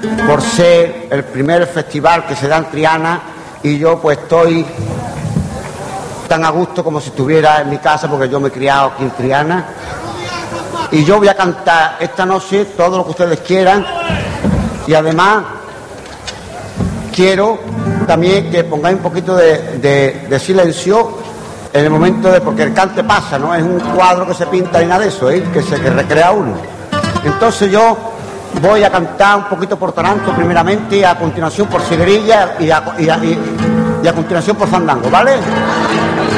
por ser el primer festival que se da en Triana, y yo pues estoy tan a gusto como si estuviera en mi casa, porque yo me he criado aquí en Triana. Y yo voy a cantar esta noche todo lo que ustedes quieran, y además quiero también que pongáis un poquito de silencio en el momento de, porque el cante pasa, no es un cuadro que se pinta ni nada de eso, que recrea uno. Entonces yo voy a cantar un poquito por taranto primeramente, y a continuación por siguerilla, y a continuación por fandango, ¿vale?